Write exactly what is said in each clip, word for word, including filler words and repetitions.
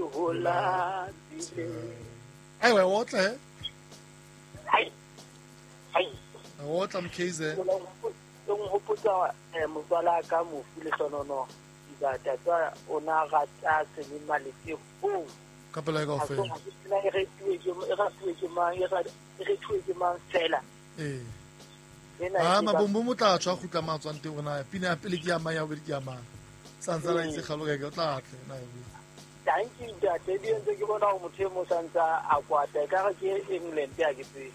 hola ai wa otla he hai hai otla mkhize tong hopotsa motswala ka mofu le sonono ba tatwa ona ga tsa se maletse ho ka pela ka fe na re tuwe ke ra tuwe ke mang re re tuwe ke mang fela eh ah mabombo motla tswa go tla matswang te bona pina ya pele ke ya maya o ke ya mang santsa la itse galo ke tla tle na yo danki da te di ntse ke bona go motho mo santsa a kwata ka ga ke England ya ke tse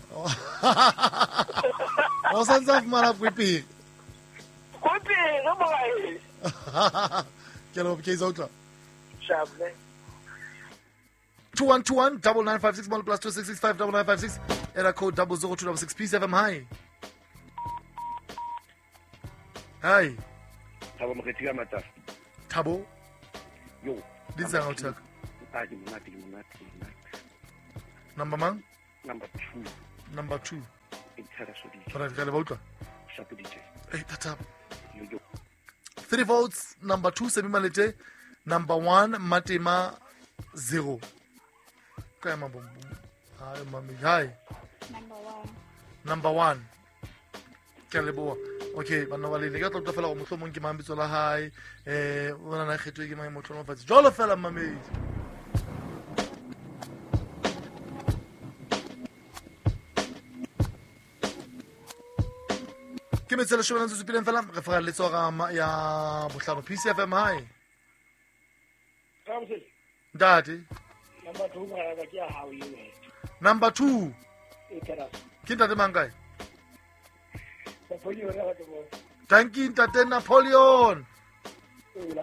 o santsa fumana kwipi kwipi no boy ke lo ke izotla shable two one two one double nine five six one plus two six six five double nine five six era code double zero two double six P seven hi hi Thabo Mokgethi ka Matsafi. Thabo Yo. Ditsa ga utaka. Ah, di monate di monate. Number mang? Number two. Number two. Itshara sodi. Ra ga le ba utla. Shapo D J. Eh tata. Yo yo. Three votes. Number two Semi Malete. Number one Matema zero. Ka ma bombo. Hi mami. Hi. Number one. Number one. Ke le boa. Okay, bana ba le le ka tlo fela go motlhomong ke mambitso la hai eh bona na kgetwe ke mai motlhomo fatsi jolo fela mamedi ke metsela shobana ntse tsupileng fela re fara letso ga ya bohlano P C F M hai Ramsey ndati number two ga ga ke a hao yeo number two e tera ke ntate mangai go yo ra go bo thank you ntate Napoleon ela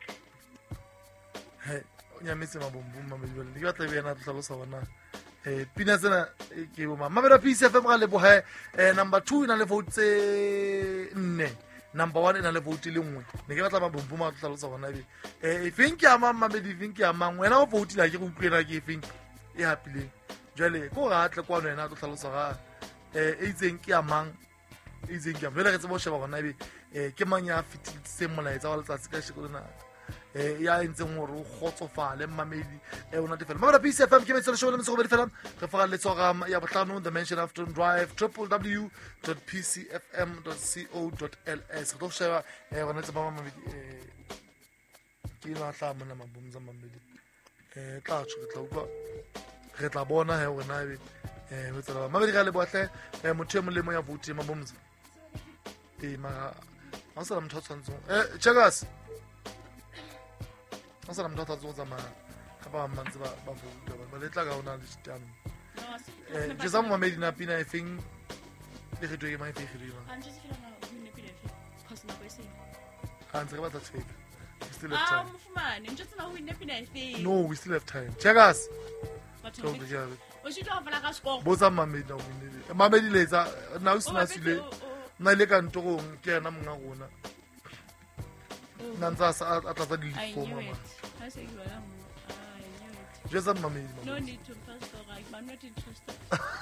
he nya metse mabombo mamedi le ke batla bena tla losa bona eh pina tsena ke bo mama bera P C F M ga le bo he number two ina le vote tse nne number one ina le vote le nngwe ne ke batla mabombo ma tla losa bona be eh think ya mama mamedi think ya mang wena o vote la ke go utlwela ke think e hapile jale ko ga tle kwa wena tla losa ga eh e itseng ke ya mang e itseng ke vele re tsebo sheba bona be eh ke mang ya fititse molaetsa wa letsatsi ka shekona eh ya ntseng hore o khotsofale mamedi e ona te fela mama P C F M ke metselo shobela metsego be fela re fara letso ga ya botlano the mention after drive w w w dot p c f m dot co dot l s go sheba eh bona tsa mama mamedi eh ke na tla mona mabomza mamedi eh tla tsho re tla utlwa re tla bona he rena be eh ho tsela mama di ga le botle eh motho e molemo ya vote mabomza e ma a sa motho tshwantsong eh checkers a sa motho tshwantsong ma ka ba mantse ba ba vote ba le tla ga ona le stano eh ke sa mo mamedi na pina I think le ge twe mai fe ge I'm just feeling like we need to cause no person. ha ntse ba tla check we still have Ah, time mfumane, I'm just not we need to no we still have time checkers But so we have o should have like a score. bo sa mamedi na winile mamedi letsa na o sina sile na ile ka ntorong ke yana monga rona nantsa sa a tla tsa di I form knew mama it. I said you were wrong. I knew it. je sa mamedi No mama need to pass the right. I'm not interested.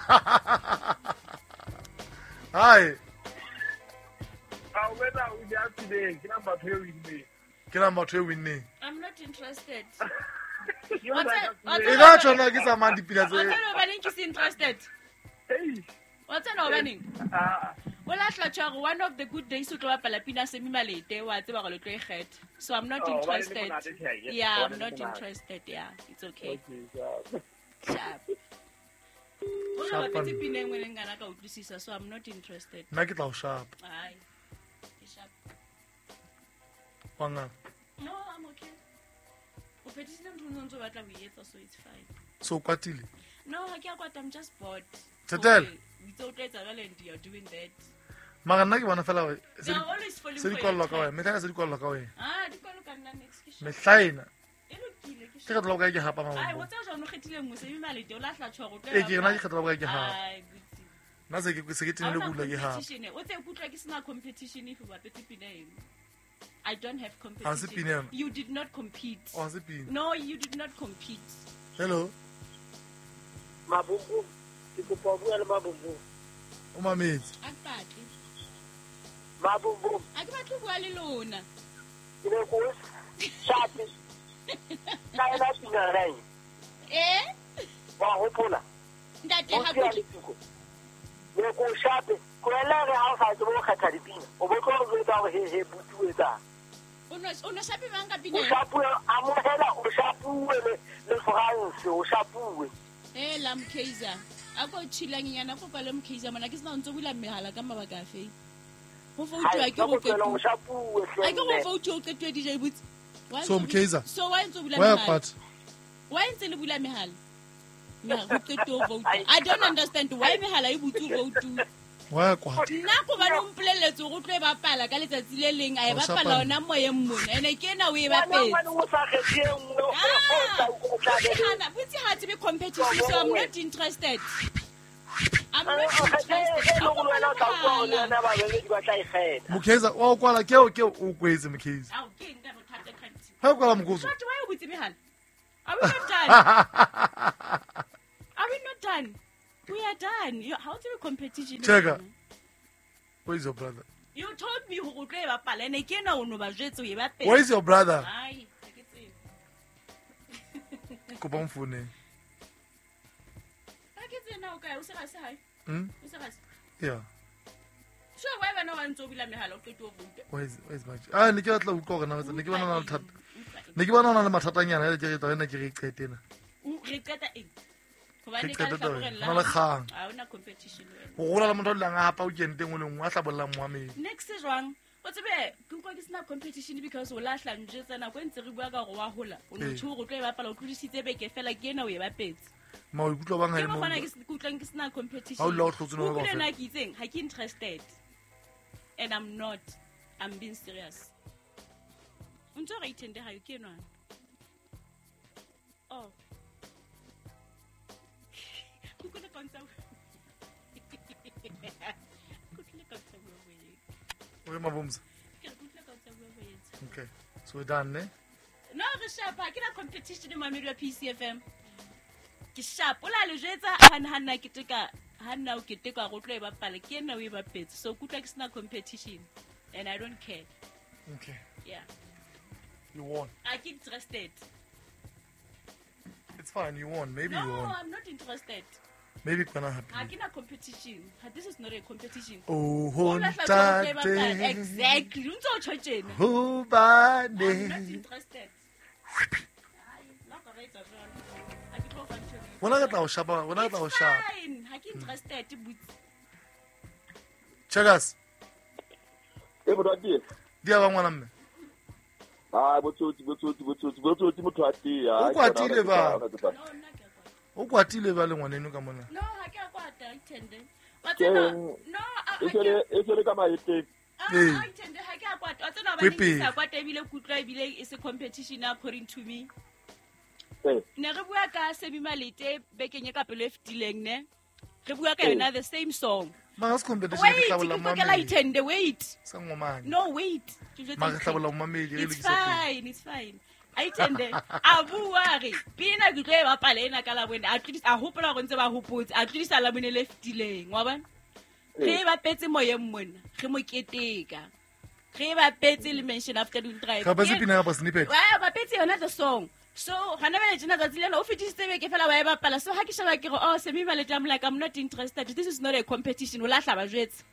hi how whether we are today ke number two with me ke na motho e winne I'm not interested. you What's like that? What's e that? ga tsona ke sa mang dipina What's tse that opening is interested? hey What's that opening? ah Well, I thought one of the good days to go up Palapina semi malete was the Barolo head. So I'm not Oh, why interested. didn't you not say yes? Yeah, Why I'm didn't not you not? interested. Yeah, it's okay. okay so Sharp. Well, Sharp I'm one. busy pinning when I'm gonna go to see, so I'm not interested. nna ke tla o sharp Aye. It's sharp. wanga No, I'm okay. O petisi na mtu nonzo batla buetsa, so it's fine. so kwatile No, I can't quite, I'm just bored. Tsetela. We thought that's a and you're doing that. mara nna ke bona fela we They are always falling se for di your kwalla ka time. wena metla se di kwalla ka wena Ah, di kwalo ka nna next ke sharp. mehlaina E lokile ke ke sharp. re tla o ka ke hapa Ai, mama o tsa jwa no kgetile mo se malete o la hla tshwa go e ke rena ke kgetla o ka ke hapa Ai, good. nna se ke se ke tenele kula ke hapa O tse kutlwa ke sena competition if ba petse pineng. I don't have Ha se pina competition. yona. You did not compete. o se pina No, you did not compete. hello mabombo ke kopa bua le mabombo o mametse Akpatli. mabombo A ke batlo bua le lona. ke be go sharp ka ena pinarae Eh? wa hopola Ntate o ha tia go letiko le ko shape ko elere ha o sa tlo go kgetha dipina o bo tlo go etsa go he he butuetsa Uno uno shape banga o pina. shapue a mo hela o shapue le le France o shapue Eh la mkhiza. Ako chilanginyana go pa le mkhiza mona ke sna ntse bula mehala ka mabaka a fe. Go voutwa ke go ke o shapue a ke go voutwa ke twe D J Boots. So Mkhiza, So why ntse bula why mehala? apart? Why ntse le bula mehala? Na go ke to vote. I don't understand why mehala e butsu vote. Why apart? Nna go ba no mpoleletse go tlo e bapala ka letsatsi le leng a e bapala ona moyeng mona ene ke na o e bapetse. o sa kgetheng o Hana, but you had to be competitive, so I'm not interested. I'm not interested. Mkhiza, wa kwala ke o ke o kwetse Mkhiza. I'll get never cut the country. Ha kwala mkuzo. What why with me, Han? Are we not done? Are we not done? We are done. You, how to be competition? Cheka. Where is your brother? You told me who could ever pal and again I know about jet so you bad. Where is your brother? Aye, I can see. Ko ba mfune. I can see now, guy. Who's a say? Hmm? Who's a say? Yeah. So why when no one to be like me hello to do? Where is where is my Ah, ne ke batla go go na ne ke bana na thata. Ne ke bana na le mathatanyana le ke re tsena ke re qetena. Re qeta eng? Ke qeta to. Na le kgang. Ha ona competition wena. Go gola le motho le nga hapa o kenteng o le ngwa hlabolla moamedi. Next is wrong. What's a bit? Go go this na competition because o lahla nje tsena go ntse re bua ka go wa hola. O no tsho go tlo e bapala o tlodisitse beke fela ke ena o e bapetse. Ma o ikutlo bang ha Ke e mo mo. bona ke se kutlang ke sna competition. Ha o la o hlotse no Go ba nna fela. ke itseng ha ke interested. And I'm not. I'm being serious. Unto re itende ha ke nwa. Oh. Ku kona konta. Ku kona konta mo we. O mabumza. Ke ku kona konta mo we. Okay. So we're done, ne? No, re shapa ke na competition mo mamedi wa P C F M. Ke shapa ola le jetsa han hanna ke teka hanna o ke teka go tlo e bapala ke ena o e bapetse. So ku tla ke sna competition and I don't care. Okay. Yeah. You won. I get interested. It's fine, you won. Maybe No, you won. I'm not interested. Maybe it's gonna happen. I get a competition. This is not a competition. Oh, All that like to play bapala. hontate. Exactly. You don't touch it. Who I'm not bade. interested. Ay, not the right of all. I get no fun to me. Wona ka tla o shapa, wona ka tla o It's shapa. fine. I get interested. But Checkers. e mo rati Di aba ngwana mme. ah botsotsi botsotsi botsotsi botsotsi motho a tia O kwatile ba. no, not get O kwatile ba le ngwaneno ka mona. No, I can't go at that. I tend to. But Ke- no, no, I e I sele can't. e sele ka maete Ah, Ee. I tend to. I can't go at. I don't know. We But pay. it's a what I will could try. It's a competition according to me. eh Ne re bua ka Semi Malete bekeng e ka pele fetileng ne re bua ka yona the same song. Ma ga se competition Wait, ke ke tlabola go ke la mmamedi. itende wait. Sa ngomane. No wait. Ke jwetsa Ma ga ntho. tlabola mmamedi re le It's ke sa. fine, it's fine. I itende a bua re pina ke tlo e bapala ena ka la bone at least a hopola go ntse ba hopotse at least a la bone le fetileng wa bona. Re ba petse moyeng mona re mo keteka. Re ba petse le mention after the drive. Ga ba se pina ga ba snippet. Wa ba petse yona the song. So hana bele jena tsa tsilena o fetiste be ke fela wa e bapala so ha ke shaba ke go oh Semi Malete I'm like I'm not interested. This is not a competition. O la hla ba jwetse.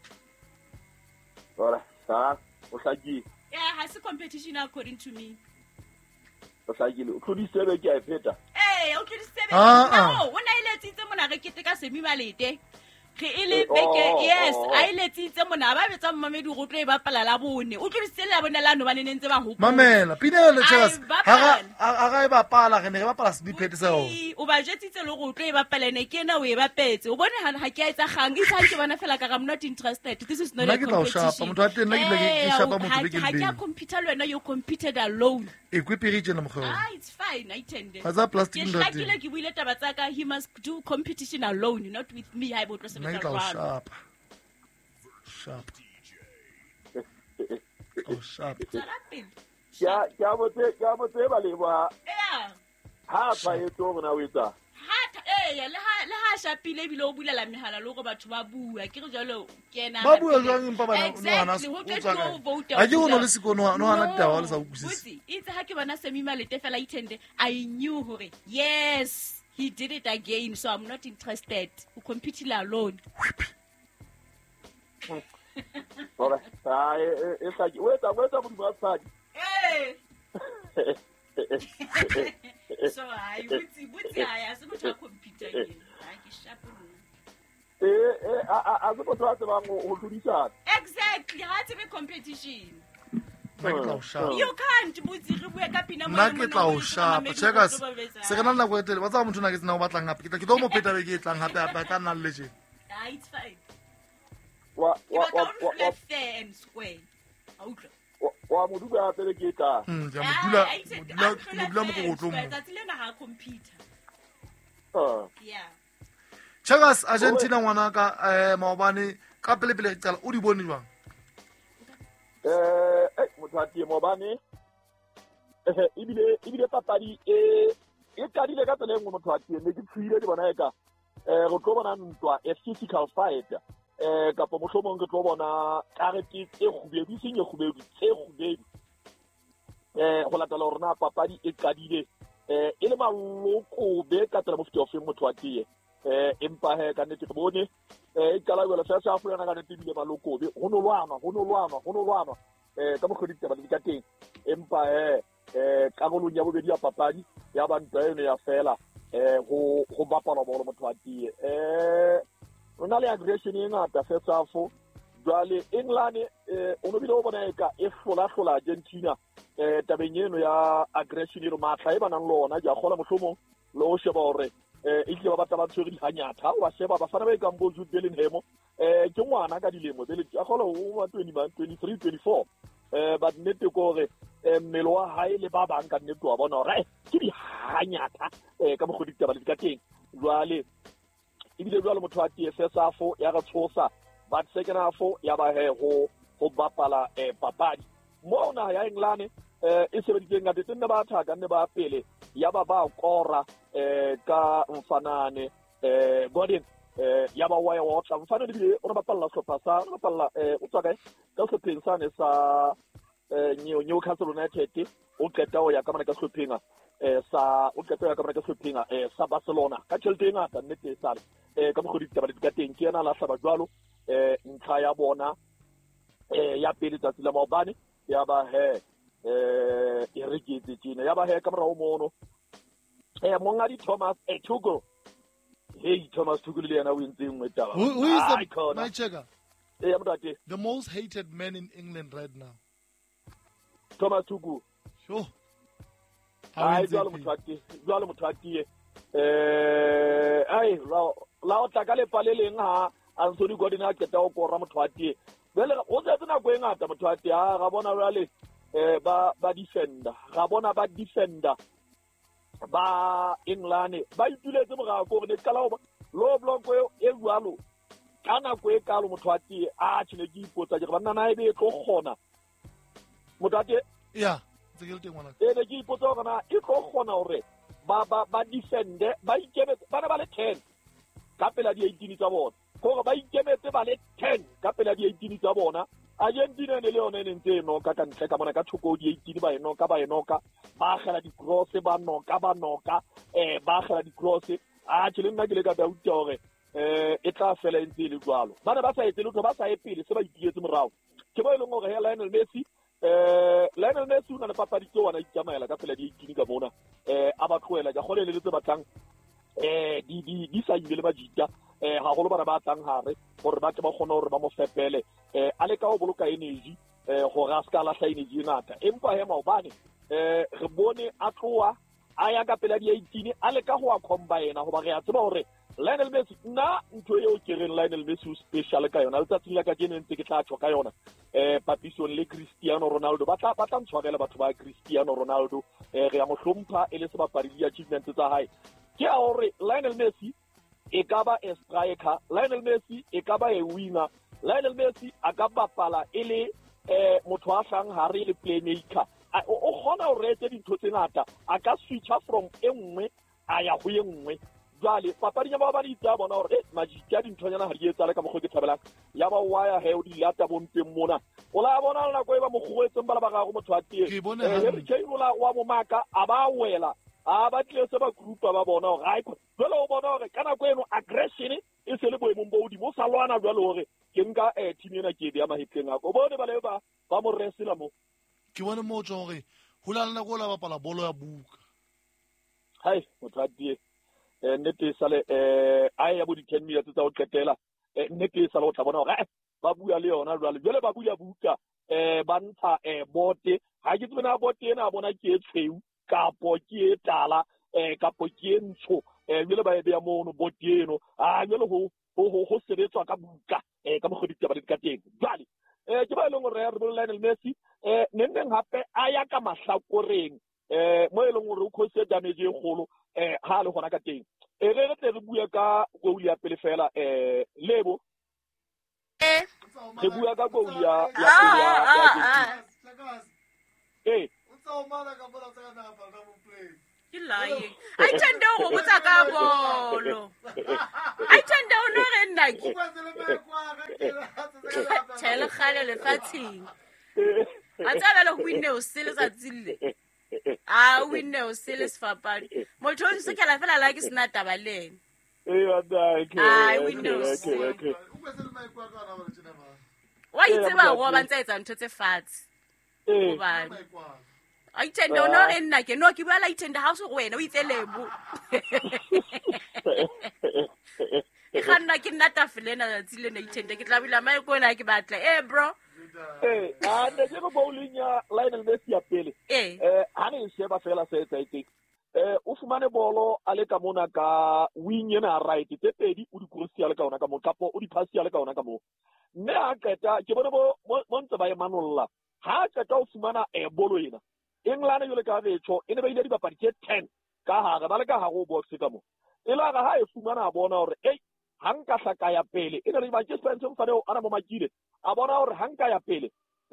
ora sa o hlaki Yeah, has a competition according to me. o hlakile o tlhodise be ke a e pheta Eh, o tlodisitse be. Ah, ah. No, o na iletsitse mona re kete ka Semi Malete. Re ile Eh, beke oh, yes, oh, oh. a iletsitse mona ba betsa mmamedi go tlo e bapala la bone. O tlodisitse la bone la no ba nene ntse ba hopola. Mamela, pina le Checkers. Ai, bapala. Ha ga a ga e bapala re ne re bapala snippet sa o. Botsi, o ba jetsitse le go tlo e bapala ne ke ena o e bapetse. O bone ha ha ke a etsa gang e tshantse bana fela ka I'm not interested. This is not Nna a ke tla o competition. shapa, motho wa teng, nna ke tla ke- ke Eh, shapa motho ha- beke le ha ke a beng. compete le wena you competed alone. E kwepirije na mogolo. Ah, it's fine. I tend. Ga tsa plastic Ke ntate. hlakile ke buile taba tsa ka he must do competition alone not with me ha e bo tlo Nna ke sebetsa tla o jwalo. shapa. Sharp. Oh, sharp. Tswela pele. ke a ke a botse ke a botse ba le ba Yeah. ha pa e to rona o etsa Ha eh le ha le ha a shapile ebile o bulela mehala le gore batho ba bua ke re jalo ke ena ba bua jwang empa bana exactly ho ke tlo vote a ke o no le sikono no hana taba le sa utlwisisa botse itse ha ke bona Semima Lete fela itende I knew hore yes he did it again so I'm not interested o compete alone Ora, ah, esa weta weta mo basadi. Eh. So I butsi butsi aya se motho a computer ke ha ke shapo. Eh eh a a se motho a tseba go go tlodisa. Exactly, ha tsebe competition. You can't butsi re bua ka pina mo nna ke tla o shapa checkers se kana nna go etele ba tsa motho na ke tsena go batlang gape ke tla ke tlo mo peta be ke tlang gape a ka nna le je. Ah, it's fine. Wa wa wa wa fair and square. Outlo. Wa mo duba tele ke ta. Mm, ja mo dula mo dula mo go tlomo. That's le na ha computer. Ah. Yeah. Checkers Argentina ngwana ka eh maobane ka pele pele tsala o di bone jwang? Eh eh motho a tie maobane. Eh ibile ibile papadi e e ka dile ka tsela engwe motho a tie me ke tshwile di bona eka eh go tlo bona ntwa a physical fight. Eh ka po mohlomong ke tlo bona karete e khubedu se nye khubedu tse khubedu eh go latela rona papadi e kadile eh e le maloko be ka tsela mofiti of motho wa tie eh empa he ka nete ke bone eh e kala go la sa sa fula na ka nete bile maloko be go no lwana go no lwana go no lwana eh ka mo kgodi taba di ka teng empa eh eh ka go lunya bobedi ya papadi ya bantwa ene ya fela eh go go bapala mo motho wa tie eh ona le aggression e ngata first half jwale England eh ono bile o bona eka e fola fola Argentina eh tabeng eno ya aggression eno matla e banang lona ja gola mohlomong lo sheba hore eh e tla ba batla ba tshwere di hanyatha wa sheba ba fana ba ka mbo Jude Bellingham eh ke ngwana ka dilemo tse le a gola o twenty-three twenty-four eh ba nnete ko re mmelo wa hae le ba bang ka nnete wa bona hore ke di hanyatha eh ka mogodi taba le ka teng jwale ibile jwalo motho a tie first half ya ga tshosa but second half ya ba he go go bapala eh papadi mo na ya England eh e sebeditse ngate tenne ba thaka nne ba pele ya ba ba kora eh ka mfanane eh Gordon eh ya ba wa ya wa tla mfanane bile o ba palla so pasa o palla eh o tsaka ka so pensane sa eh Newcastle United o keta o ya ka mana ka so pinga eh sa o keta ya ka mana ka so pinga eh sa Barcelona ka tšhelete ngata nnete sa eh ka mogodi taba di ka teng ke ena la hlaba jwalo eh ntlha ya bona eh ya pele tsa tsela maobane ya ba he eh e reketse tsena ya ba he ka mora o mono eh mongadi Thomas Tuchel hey Thomas Tuchel le yana o ntse ngwe taba who is the my checker eh motho the most hated man in England right now? Thomas Tuchel sure ai jwalo motho a tie jwalo motho a tie eh ai la o tla ka le paleleng ha Anthony Gordon a keta o korra motho a tie bele o tse na go engata motho a tie ha ga bona jwale eh ba ba defender ga bona ba defender ba England ba ituletse mo ga go re ne kala o lo block e jwalo kana go e kalo motho a tie a tshile ke ipotsa ke bana na e be tlo gona motho a tie yeah tse ke le teng ngwana e ne ke ipotsa kana e tlo gona hore ba ba ba defende ba ikemetse bana ba le ten ka pela di eighteen tsa bona gore ba ikemetse ba le ten ka pela di eighteen tsa bona Argentina ne le yone ne ntse no ka ka ntle ka bona ka thoko di eighteen ba eno ka ba eno ka ba gela di cross ba no ka ba noka eh ba gela di cross a tshile nna ke le ka dauti hore eh e tla fela ntse le jwalo bana ba sa etse le ba sa epele se ba ipietse morao ke bo ile ngore ya Lionel Messi eh Lionel Messi una le papadi tso wana itsamaela ka pela di eighteen ka bona eh a ba tloela ja gole le le tse batlang eh di di di sa ile le ba jita eh ha go lo bana ba tlang hare gore ba ke ba gona gore ba mo fepele eh a le ka o boloka energy eh go ga ska la sa energy ngata empa he maobane eh re bone a tloa a ya ka pela di eighteen a le ka go a combine go ba re a tseba gore Lionel Messi na ntho eo ke re Lionel Messi special ka yona tsa tsila ka tsene ntse ke tla tswa ka yona eh papisong le Cristiano Ronaldo ba tla ba tla ntshwarela batho ba Cristiano Ronaldo eh re ya mo hlompha e le se bapadi di achievement tsa hae ke a hore Lionel Messi e ka ba a striker Lionel Messi e ka ba a winger Lionel Messi a ka bapala e le eh motho a sang hare le playmaker o gona o rete dintho tse ngata a ka switcha from e nngwe a ya go e nngwe jwale papadinya ba ba di tsa bona hore eh majitya dinthonyana ha di etsa le ka mogwe ke thabelang ya ba waya he o di lata bonteng mona o la bona la go e ba mogwetseng ba la ba ga go motho a tie Ke bone eh hantle. re ke o la wa mo maka a ba wela a ba tle se ba groupa ba bona hore ai jwale o bona hore kana go eno aggression e se le boemong bo di mo sa lwana jwale hore ke nka eh team ena ke dia mahetleng a go bone ba le ba ba mo resela mo ke bone mo tjho gore ho la nna go la bapala bolo ya buka hai motho a tie eh nnete sale eh ai ya bo di ten minutes tsa o qetela eh nnete sale o tla bona hore ba bua le yona jwale jwale ba bua buka eh ba ntsha eh bote ha ke tsena bote ena bona ke e tshweu kapo ke e tala eh kapo ke e ntsho eh jwale ba e bea mono bote eno a jwale ho ho ho sebetswa ka buka eh ka mogodi taba di ka teng jwale eh ke ba ile ngore re bolela Lionel Messi eh nenneng hape a ya ka mahlakoreng eh mo ile ngore o khose damage e golo eh ha le gona ka teng e re re tle re bua ka goal ya pele fela eh lebo Eh. re bua ka goal ya ya Ah, pele ya ah, ya ah. Argentina. eh Ke lying. I tend go botsa ka bolo. I tend to no re nna ke. Tshela khale le fatshing. A tsala le winne o sele sa tsille. A winne o sele sfapadi. Motho o se ke la fela la ke sna tabaleng. eh wa da ke Ai, Windows. Wa itseba go ba ntse etsa ntho tse fatsi. eh Ba I tend to no re nna ke no ke bua la itenda house go wena o itse lebo. E ganna ke nna tafelena la tsile na itenda ke tla bila mai ko na ke batla eh bro eh a ne ke go bowling ya Lionel Messi ya pele eh eh ha ne se ba fela se etsa itse eh o fumane bolo a le ka mona ka wing ena right tse pedi o di cross ya le ka ona ka mo kapo o di pass ya le ka ona ka mo mme a qeta ke bona bo mo ntse ba e manolla ha qeta o fumana e bolo ena England yo le ka betho ene ba ile di bapadi tse ten ka hare ba le ka hare o box ka mo e la ga ha e fumana a bona hore ei hanka hlaka ya pele ene le ba ke spence mo faneo ana mo makile a bona hore hanka ya pele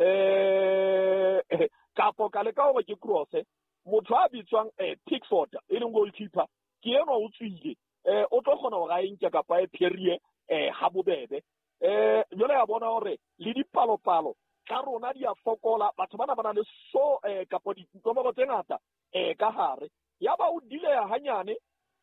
eh kapo ka le ka hore ke cross motho a bitswang eh Pickford e leng goalkeeper ke eno o tswile eh o tlo kgona hore a inke kapa e pierie eh ha bobebe eh jole ya bona hore le dipalo palo ka rona di a fokola batho bana bana le so eh kapa di tsomo tse ngata eh ka hare ya ba o dile ya hanyane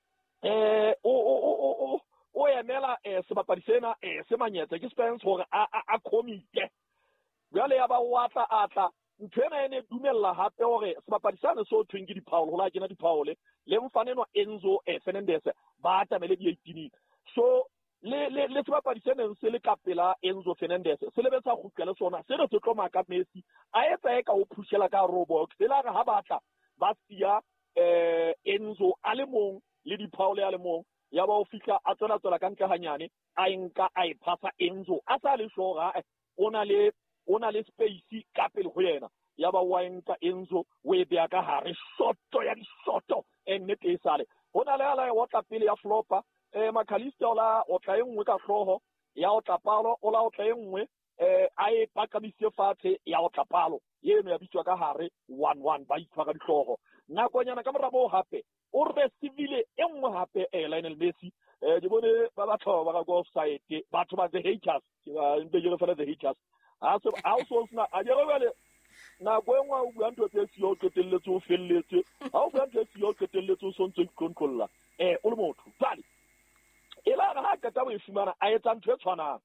eh o o o o o emela eh sebapadi sena eh se manyetse ke Spence hore a a komite jale ya ba watla atla ntwena ene dumella hape hore sebapadi sane so twingi di Paul hola kena di Paul le mfaneno Enzo eh Fernandez ba tamele di eighteen so le le le sebapadi sane se le kapela Enzo Fernandez se le betsa go tlela sona se re se tloma ka Messi a etsa e ka o pushela ka robot se la ga batla ba sia eh Enzo a le mong le di Paul a le mong ya ba o fihla a tsona tsona ka ntle hanyane a enka a e pasa Enzo a sa le shora ona le ona le space ka pele go yena ya ba wa enka Enzo we bea ka hare shoto ya di shoto enne te sale ona le ala wa tla pele ya flopa eh Makalista ola o tla engwe ka hloho ya o tla palo ola o tla engwe eh a e paka bise fatse ya o tla palo yeno ya bitswa ka hare one one ba itshwa ka dihlogo nna konyana ka morabo hape o re civile engwe hape eh Lionel Messi eh di bone ba batho ba ka go offside batho ba the haters ba nte jere fela the haters aso also na a jere wele na gwenwa u bua ntwe tse sio ketelletse o felletse ha o bua ntwe sio ketelletse o sontse controller eh o le motho tsali ela ga ha ka taba e fumana a etsa ntwe tshwana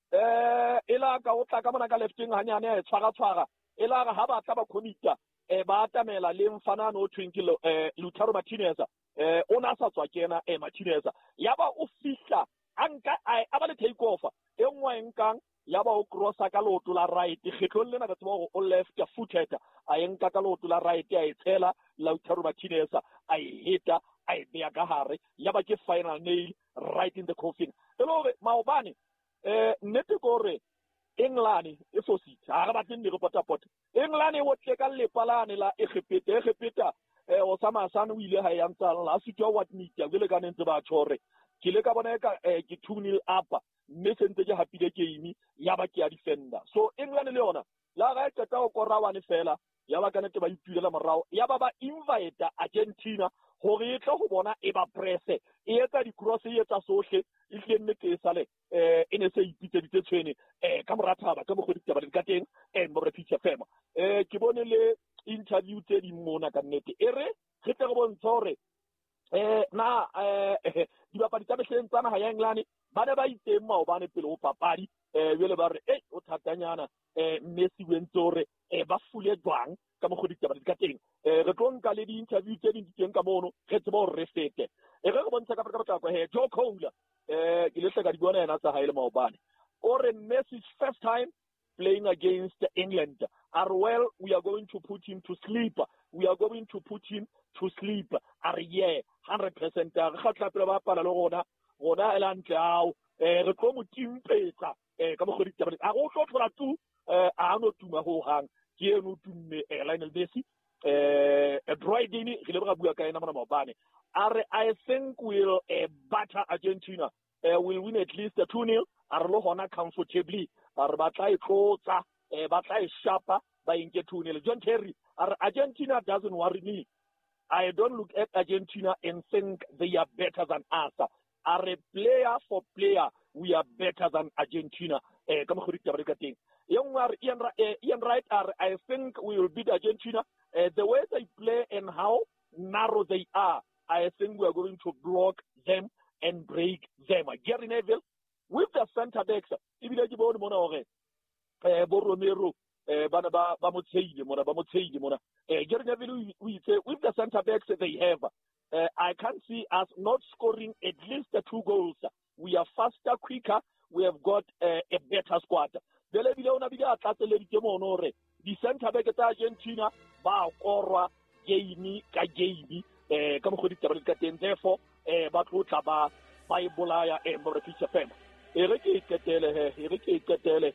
eh ela ka o tla ka mona ka lefting hanyane a tshwara tshwara ela ga ha ba tla ba committee eh ba atamela le mfanano o twinkile eh Lautaro Martinez eh ona sa tswa kena eh Martinez ya ba o fihla anka a ba le take off e nngwe enkang ya ba o crossa ka loto la right getlo le na ka tswa o left ya footed a enka ka loto la right ya etshela Lautaro Martinez a hita a e bea ka hare ya ba ke final nail right in the coffin elore maobane eh nnete gore England e fositse ha ga batle ndiro potapota England e wotle ka lepalane la Egepeta Egepeta eh Osama Hassan o ile ha ya ntsala la sitwa what need ya gele ka nentse ba tshore ke le ka bona ka eh ke two nil up mme sentse ke happy game ya ba ke ya defender so England le yona la ga etsa ka o kora one fela ya ba kana te ba ipulela morao ya ba ba invite Argentina hore e tla go bona e ba press e etsa di cross e etsa sohle e hle nne ke sale eh ene se ipitseditse tshwene eh ka morathaba ka mogodi taba ka teng eh mo re pitcha fema eh ke bone le interview tse di mona ka nnete ere re tle go bontsha hore eh na eh di bapadi tsa behleng tsana ha ya England ba ne ba iteng maobane pele o papadi eh jele ba re eh o thatanyana eh Messi wentore eh ba fule jwang ka mogodi taba ka teng eh re tlo nka le di interview tse di diteng ka mono re tseba hore re fete e re go bontsha ka ka ka he Joe Cole eh ke le hleka di bona yena tsa haele maobane ore Messi's first time playing against England are well we are going to put him to sleep we are going to put him to sleep are yeah one hundred percent ga tla pele ba pala le gona gona elantle ao eh re tlo mo timpetsa eh ka mogodi taba a go tlo tlola tu eh a no tuma ho hang ke eno tumme Lionel Messi eh a Bridini re le ba bua ka ena mona maobane are I think will uh, batter Argentina uh, will win at least a two nil are lo hona comfortably are ba tla itlotsa eh ba tla ishapa ba inke two nil John Terry are Argentina doesn't worry me I don't look at Argentina and think they are better than us are a player for player we are better than Argentina eh ka mogodi taba ka teng young are Ian, uh, Ian Wright are I think we will beat Argentina uh, the way they play and how narrow they are I think we are going to block them and break them Gary Neville with the center backs ibile ke bona mona hore eh bo Romero eh bana ba ba motseile mona ba motseile mona eh Gary Neville we say with the center backs they have uh, I can't see us not scoring at least the two goals we are faster quicker we have got uh, a better squad bele bile ona bile a tlatsele di mono hore di center backs tsa Argentina ba korwa game ka game eh ka mogodi taba ka teng therefore eh ba tlotla ba ba e bolaya e mo re pitcha fema e re ke iketele he e re ke iketele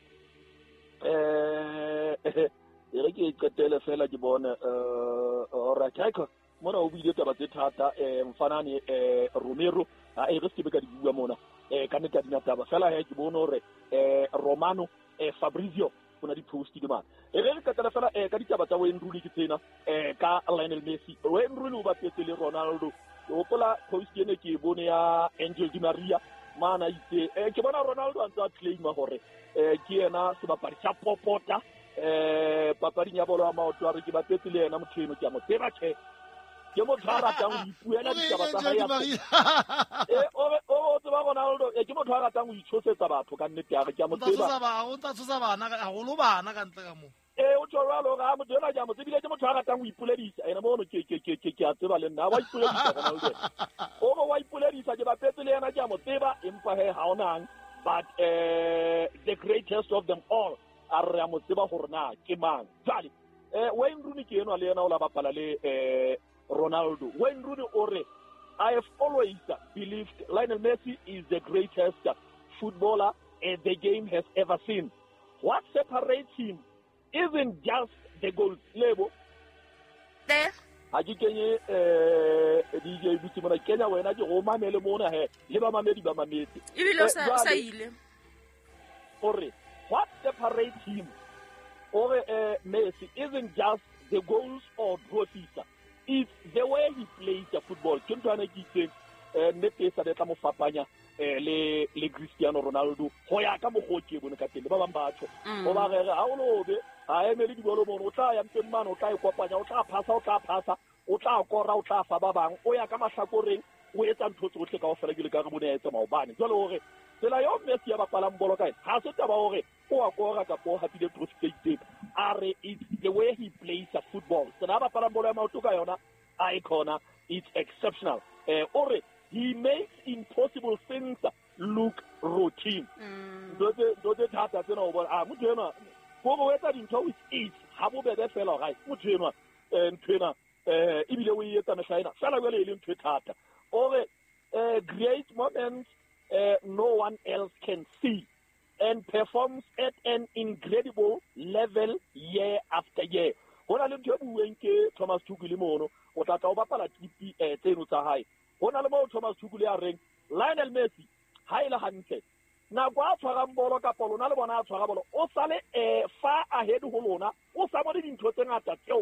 eh e re ke iketele fela ke bona eh ora kaiko mona o bile taba tse thata eh mfanane eh Romero a e re se be ka di bua mona eh ka nka dina taba fela he ke bona hore eh Romano eh Fabrizio una di post di man e re ka tla fela eh ka ditaba tsa Wayne Rooney ke tsena eh ka Lionel Messi Wayne Rooney o ba petsele Ronaldo o pola post ene ke bone ya Angel Di Maria mana itse eh ke bona Ronaldo a ntse claim hore eh ke ena se bapadi tsa popota eh papadi nya bolo a maoto a re ke ba petsele ena motheno ke mo tseba ke ke mo tshwara tang o ipuela ditaba tsa hae eh o o tseba Ronaldo e ke mo tshwara tang o itshosetsa batho ka nnete ya re ke mo tseba o tsa tsosa bana ga go lo bana ka ntle ka mo eh o tshwara lo ga mo dela ja mo tsebile ke mo tshwara tang o ipuledisa ena mo no ke ke ke ke a tseba le nna wa ipuledisa Ronaldo o go wa ipuledisa ke ba petse le ena ke mo tseba empa he ha onang but uh, the greatest of them all are mo tseba gore na ke mang jali eh Wayne Rooney ke eno le ena o la bapala le eh Ronaldo Wayne Rooney ore I have always believed Lionel Messi is the greatest footballer uh, the game has ever seen. What separates him isn't just the goals level. There. Aji kenye eh D J Biti mona Kenya wena ke go mamele mona he le ba mamedi ba mamedi. Ibile sa sa ile. Ore what separates him or uh, Messi isn't just the goals or trophies. It's the way he plays the football. Ke ntwana ke itse eh nete sa detla mo fapanya eh le le Cristiano Ronaldo go ya ka mogotse bone ka teng ba bang batho o ba re a o lobe a emele di bolo mono o tla ya ntse mano o tla e kopanya o tla phasa o tla phasa o tla kora o tla fa ba bang o ya ka mahlakoreng o etsa ntho tsohle ka o fela ke le ka re bone etsa maobane jalo hore tsela yo Messi ya bapala mbolo kae ha se taba hore o a kora ka po hapile trophy state are it's the way he plays the football tsela ba bapala mbolo ya maoto ka yona icona it's exceptional eh ore he makes impossible things look routine do the do the thata tsena o bona a motho ena go go etsa dintho with ease ha bo bebe fela ga motho ena eh ntwena eh ibile o etsa mehlaina fela go le ile ntwe thata ore eh great moments uh, no one else can see and performs at an incredible level year after year. Hona le ntho e bueng ke Thomas Tuchel le mono o tla tla o bapala tipi eh tseno tsa hae. Hona le mo Thomas Tuchel ya reng Lionel Messi ha ile hantle na kwa tshwara mbolo ka polo na le bona a tshwara bolo o sale eh far ahead ho lona o sa mo dintho tse ngata tseo ba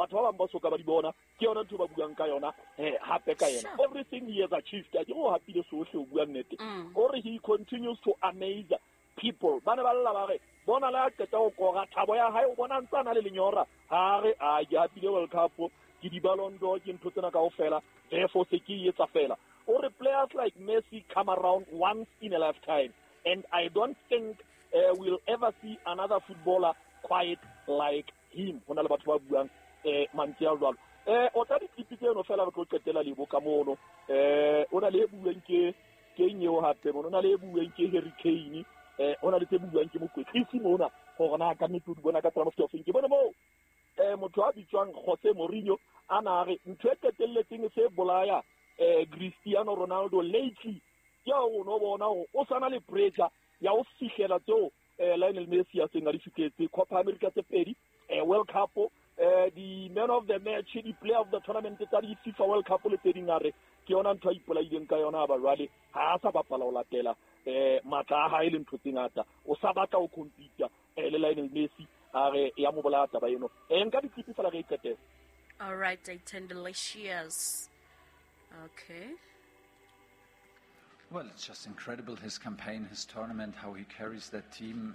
batho ba bang ba soka ba di bona ke yona ntho ba buang ka yona eh hape ka yena Sure. everything he has achieved a ke go hapile sohle o bua nnete Mm. or he continues to amaze people bana ba lla ba re bona la qeta go koga thabo ya hae o bona ntsana le lenyora ha re a ke hapile World Cup ke di Ballon d'Or ke ntho tsena kaofela therefore se ke etsa fela or players like Messi come around once in a lifetime and I don't think uh, we'll ever see another footballer quite like him hona le batho ba buang eh mantsi a jwalo eh o tla di clip tseno fela re tlo qetela le bo ka mono eh ona le buang ke ke nyeo hape ona le buang ke Harry Kane eh ona le tse buang ke mokwetlisi mona go gona ka nnete di bona ka tsama of ke bona mo eh motho a bitswang Jose Mourinho ana re ntwe tetelletseng se bolaya eh Cristiano Ronaldo lately ya o no bona o sana le pressure ya o fihlela tseo eh Lionel Messi a senga di fiketse Copa America tse pedi eh World Cup eh the man of the match the player of the tournament tsa di FIFA World Cup le tse dingare ke yona ntho a ipolaileng ka yona ba rally ha a sa bapala o latela eh matla ha ile ntho tsengata o sa batla o compete eh le Lionel Messi a re ya mo bolata ba eno eh nka di clip fela re iketela. All right, Dayton Delicious. Okay. Well, it's just incredible, his campaign, his tournament, how he carries that team.